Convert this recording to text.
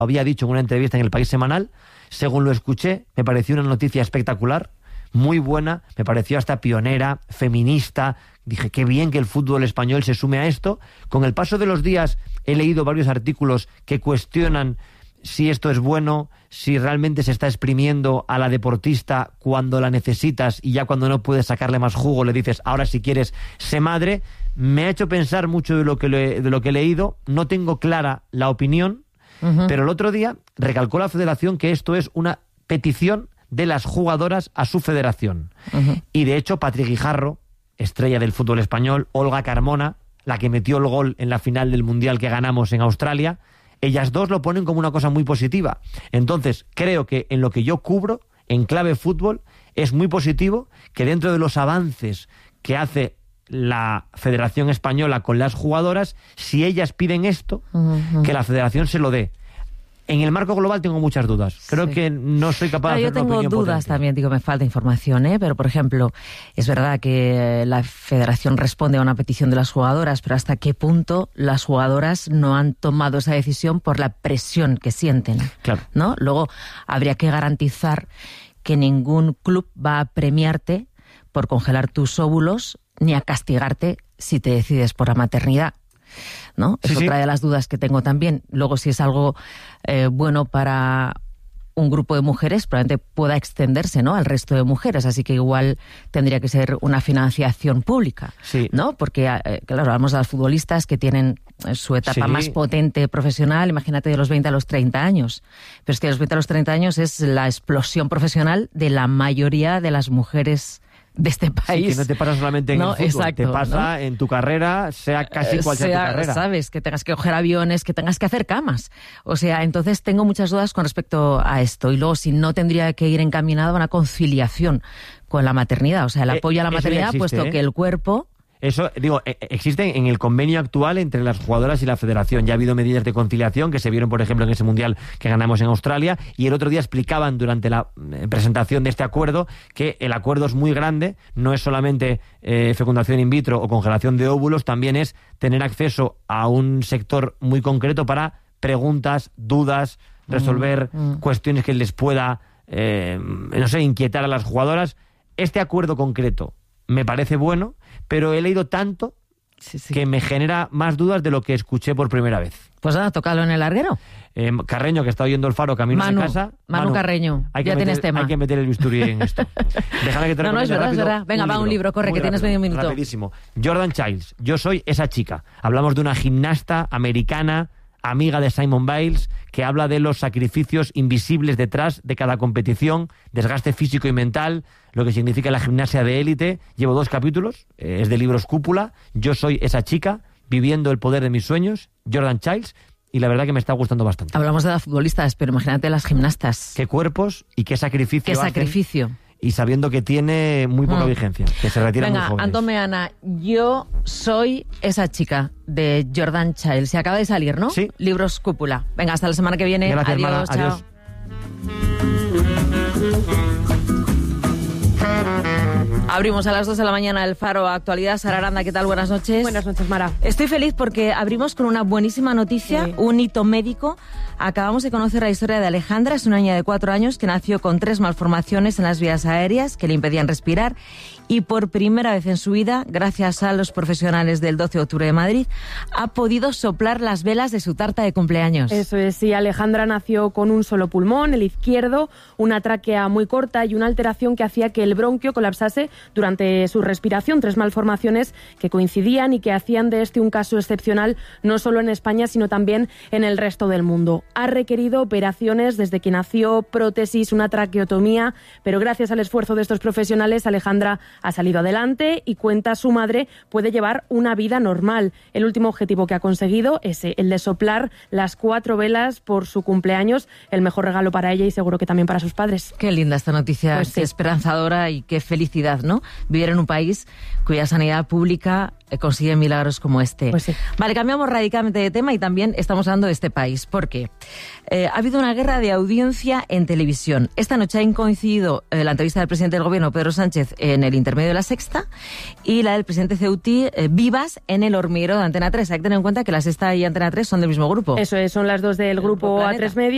había dicho en una entrevista en El País Semanal. Según lo escuché, me pareció una noticia espectacular, muy buena, me pareció hasta pionera, feminista. Dije, qué bien que el fútbol español se sume a esto. Con el paso de los días he leído varios artículos que cuestionan si esto es bueno, si realmente se está exprimiendo a la deportista cuando la necesitas y ya cuando no puedes sacarle más jugo le dices, ahora si quieres, sé madre. Me ha hecho pensar mucho de lo que he leído. No tengo clara la opinión, pero el otro día recalcó la federación que esto es una petición de las jugadoras a su federación. Y de hecho, Patri Guijarro, estrella del fútbol español, Olga Carmona, la que metió el gol en la final del Mundial que ganamos en Australia, ellas dos lo ponen como una cosa muy positiva. Entonces, creo que en lo que yo cubro, en clave fútbol, es muy positivo que dentro de los avances que hace la Federación Española con las jugadoras, si ellas piden esto, que la Federación se lo dé. En el marco global tengo muchas dudas. Creo que no soy capaz de hacer una opinión potente. Yo tengo dudas también, me falta información, pero por ejemplo, es verdad que la Federación responde a una petición de las jugadoras, pero ¿hasta qué punto las jugadoras no han tomado esa decisión por la presión que sienten? Claro. ¿No? Luego, habría que garantizar que ningún club va a premiarte por congelar tus óvulos ni a castigarte si te decides por la maternidad, ¿no? Es otra de las dudas que tengo también. Luego, si es algo bueno para un grupo de mujeres, probablemente pueda extenderse, ¿no?, al resto de mujeres, así que igual tendría que ser una financiación pública, ¿no? Porque, claro, hablamos de las futbolistas que tienen su etapa más potente profesional, imagínate de los 20 a los 30 años. Pero es que de los 20 a los 30 años es la explosión profesional de la mayoría de las mujeres de este país. Sí, que no te pasa solamente en el fútbol, exacto, te pasa en tu carrera, sea casi cual sea tu carrera. Sabes, que tengas que coger aviones, que tengas que hacer camas. O sea, entonces tengo muchas dudas con respecto a esto. Y luego, si no, tendría que ir encaminado a una conciliación con la maternidad. O sea, el apoyo a la maternidad, existe, puesto que el cuerpo... Eso, digo, existe en el convenio actual entre las jugadoras y la federación. Ya ha habido medidas de conciliación que se vieron, por ejemplo, en ese mundial que ganamos en Australia, y el otro día explicaban durante la presentación de este acuerdo que el acuerdo es muy grande, no es solamente fecundación in vitro o congelación de óvulos, también es tener acceso a un sector muy concreto para preguntas, dudas, resolver cuestiones que les pueda, no sé, inquietar a las jugadoras. Este acuerdo concreto me parece bueno, pero he leído tanto que me genera más dudas de lo que escuché por primera vez. Pues nada, tócalo en el larguero. Carreño, que está oyendo el Faro camino a casa. Manu Carreño, ya tienes tema. Hay que meter el bisturí en esto. Déjame que te No, es verdad, es verdad. Venga, va un libro, corre, que tienes medio minuto. Rapidísimo. Jordan Childs, Yo soy esa chica. Hablamos de una gimnasta americana, amiga de Simone Biles, que habla de los sacrificios invisibles detrás de cada competición, desgaste físico y mental, lo que significa la gimnasia de élite. Llevo 2 capítulos, es de Libros Cúpula. Yo soy esa chica, viviendo el poder de mis sueños, Jordan Childs, y la verdad que me está gustando bastante. Hablamos de las futbolistas, pero imagínate las gimnastas. Qué cuerpos y qué sacrificio. Qué sacrificio. Y sabiendo que tiene muy poca vigencia, que se retiran muy jóvenes. Venga, Antón Meana, Yo soy esa chica, de Jordan Childs. Se acaba de salir, ¿no? Sí. Libros Cúpula. Venga, hasta la semana que viene. Gracias, adiós, hermana. chao. Adiós. Abrimos a las 2 de la mañana el Faro Actualidad. Sara Aranda, ¿qué tal? Buenas noches. Buenas noches, Mara. Estoy feliz porque abrimos con una buenísima noticia, un hito médico. Acabamos de conocer la historia de Alejandra, es una niña de 4 años que nació con 3 malformaciones en las vías aéreas que le impedían respirar, y por primera vez en su vida, gracias a los profesionales del 12 de octubre de Madrid, ha podido soplar las velas de su tarta de cumpleaños. Eso es, sí. Alejandra nació con un solo pulmón, el izquierdo, una tráquea muy corta y una alteración que hacía que el bronquio colapsase durante su respiración. 3 malformaciones que coincidían y que hacían de este un caso excepcional, no solo en España, sino también en el resto del mundo. Ha requerido operaciones desde que nació, prótesis, una traqueotomía, pero gracias al esfuerzo de estos profesionales, Alejandra ha salido adelante y, cuenta su madre, puede llevar una vida normal. El último objetivo que ha conseguido es el de soplar las 4 velas por su cumpleaños, el mejor regalo para ella y seguro que también para sus padres. Qué linda esta noticia, pues sí, esperanzadora, y qué felicidad, ¿no? Vivir en un país cuya sanidad pública consigue milagros como este. Pues sí. Vale, cambiamos radicalmente de tema y también estamos hablando de este país. ¿Por qué? Ha habido una guerra de audiencia en televisión. Esta noche ha coincidido la entrevista del presidente del Gobierno, Pedro Sánchez, en el intermedio de La Sexta, y la del presidente Ceuti, Vivas, en el hormiguero de Antena 3. Hay que tener en cuenta que La Sexta y Antena 3 son del mismo grupo. Eso es, son las dos del grupo A3 Media.